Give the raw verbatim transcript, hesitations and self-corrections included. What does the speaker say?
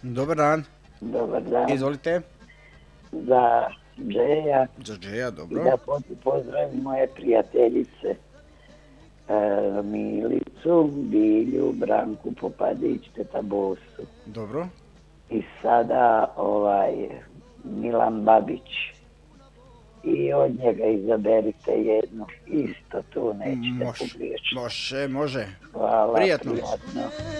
Dobar dan. Dobar dan. Izvolite. Za Džeja. Za Džeja, dobro. I da pozdravim moje prijateljice. E, Milicu, Bilju, Branku Popadić, teta Bosu. Dobro. I sada ovaj Milan Babić. I od njega izaberite jednu. Isto tu nećete pogriješiti. Može, može. Hvala, Prijatno. prijatno.